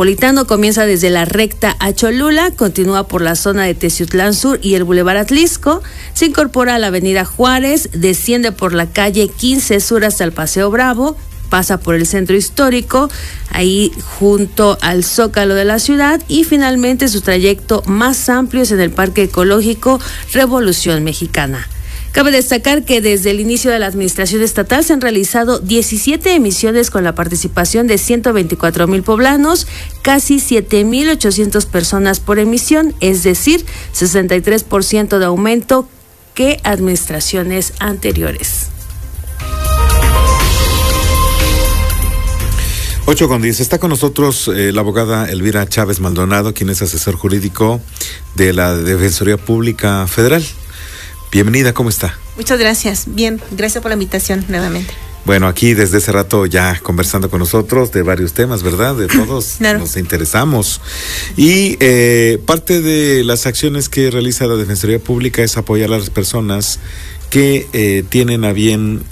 metropolitano comienza desde la recta a Cholula, continúa por la zona de Teciutlán Sur y el Boulevard Atlisco, se incorpora a la avenida Juárez, desciende por la calle 15 Sur hasta el Paseo Bravo, pasa por el centro histórico, ahí junto al Zócalo de la ciudad, y finalmente su trayecto más amplio es en el Parque Ecológico Revolución Mexicana. Cabe destacar que desde el inicio de la administración estatal se han realizado 17 emisiones con la participación de 124,000 poblanos, casi 7,800 personas por emisión, es decir, 63% de aumento que administraciones anteriores. 8:10. Está con nosotros la abogada Elvira Chávez Maldonado, quien es asesor jurídico de la Defensoría Pública Federal. Bienvenida, ¿cómo está? Muchas gracias. Bien, gracias por la invitación nuevamente. Bueno, aquí desde ese rato ya conversando con nosotros de varios temas, ¿verdad? De todos claro. Nos interesamos. Y parte de las acciones que realiza la Defensoría Pública es apoyar a las personas que tienen a bien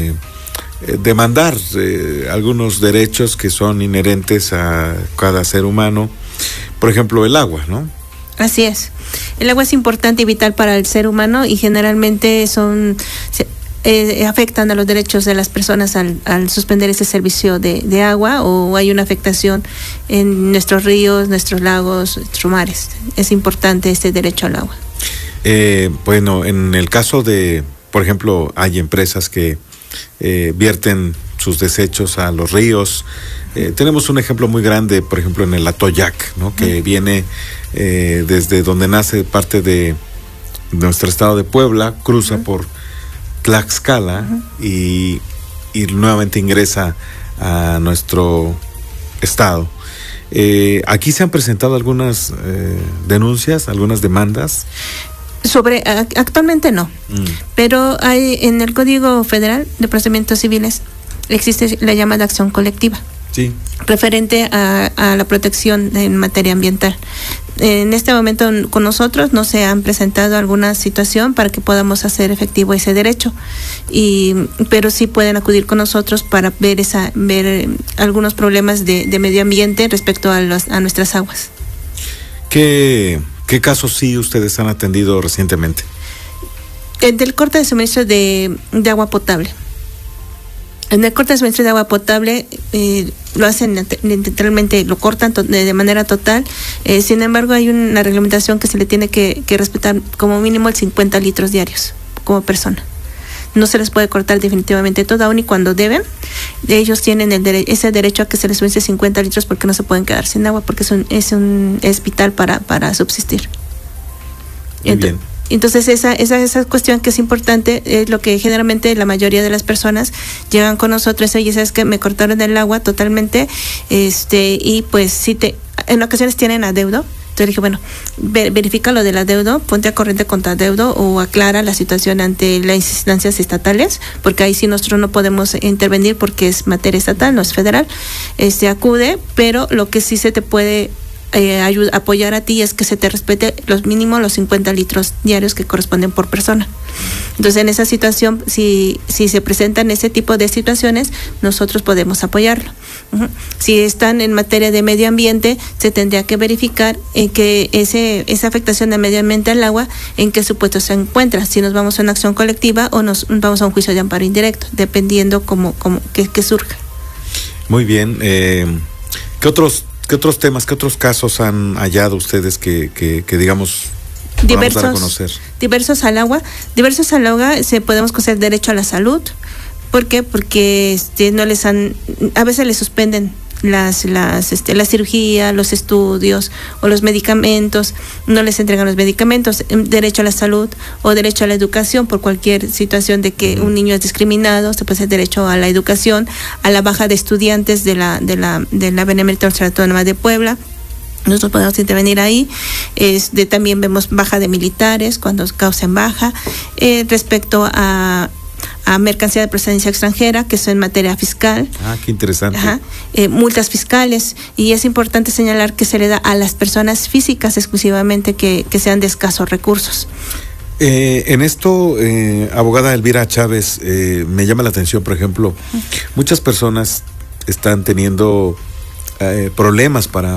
demandar algunos derechos que son inherentes a cada ser humano. Por ejemplo, el agua, ¿no? Así es. El agua es importante y vital para el ser humano y generalmente afectan a los derechos de las personas al suspender ese servicio de agua, o hay una afectación en nuestros ríos, nuestros lagos, nuestros mares. Es importante este derecho al agua. Bueno, en el caso de, por ejemplo, hay empresas que vierten sus desechos a los ríos. Tenemos un ejemplo muy grande, por ejemplo, en el Atoyac, ¿no? Que viene desde donde nace parte de nuestro estado de Puebla, cruza por Tlaxcala y nuevamente ingresa a nuestro estado. Aquí se han presentado algunas denuncias, algunas demandas. Actualmente no, pero hay en el Código Federal de Procedimientos Civiles existe la llamada acción colectiva. Sí. Referente a la protección en materia ambiental. En este momento con nosotros no se han presentado alguna situación para que podamos hacer efectivo ese derecho, pero sí pueden acudir con nosotros para ver algunos problemas de medio ambiente respecto a nuestras aguas. ¿Qué casos sí ustedes han atendido recientemente? Del corte de suministro de agua potable. En el corte de suministro de agua potable lo hacen literalmente, lo cortan de manera total. Sin embargo, hay una reglamentación que se le tiene que respetar como mínimo el 50 litros diarios como persona. No se les puede cortar definitivamente todo, aun y cuando deben. Ellos tienen ese derecho a que se les suministre 50 litros porque no se pueden quedar sin agua, porque es vital para subsistir. Muy bien. Entonces esa cuestión que es importante es lo que generalmente la mayoría de las personas llegan con nosotros. Oye, ¿sabes qué? Me cortaron el agua totalmente, y pues si en ocasiones tienen adeudo. Entonces dije, bueno, verifica lo del adeudo, ponte a corriente contra adeudo o aclara la situación ante las instancias estatales, porque ahí sí nosotros no podemos intervenir porque es materia estatal, no es federal. Acude, pero lo que sí se te puede apoyar a ti es que se te respete los 50 litros diarios que corresponden por persona. Entonces en esa situación, si se presentan ese tipo de situaciones, nosotros podemos apoyarlo. Si están en materia de medio ambiente, se tendría que verificar que esa afectación del medio ambiente al agua, en qué supuesto se encuentra, si nos vamos a una acción colectiva o nos vamos a un juicio de amparo indirecto, dependiendo que surja. Muy bien. ¿Qué otros temas, qué otros casos han hallado ustedes que digamos, podamos dar a conocer? Diversos al agua podemos conocer derecho a la salud. ¿Por qué? Porque a veces les suspenden la cirugía, los estudios o los medicamentos, no les entregan los medicamentos. Derecho a la salud o derecho a la educación por cualquier situación de que un niño es discriminado, se puede hacer derecho a la educación, a la baja de estudiantes de la Benemérita Universidad Autónoma de Puebla. Nosotros podemos intervenir ahí. También vemos baja de militares cuando causen baja. Respecto a mercancía de procedencia extranjera, que es en materia fiscal. Qué interesante. Multas fiscales, y es importante señalar que se le da a las personas físicas exclusivamente que sean de escasos recursos. En esto, abogada Elvira Chávez, me llama la atención, por ejemplo, muchas personas están teniendo problemas para